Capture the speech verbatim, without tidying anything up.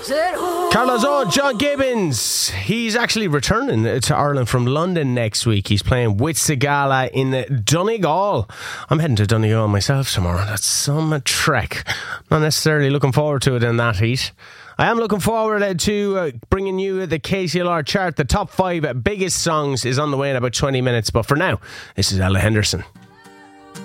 Carlos O, John Gibbons. He's actually returning to Ireland from London next week. He's playing with Sigala in Donegal. I'm heading to Donegal myself tomorrow. That's some trek. Not necessarily looking forward to it in that heat. I am looking forward to uh, bringing you the K C L R chart. The top five biggest songs is on the way in about twenty minutes. But for now, this is Ella Henderson.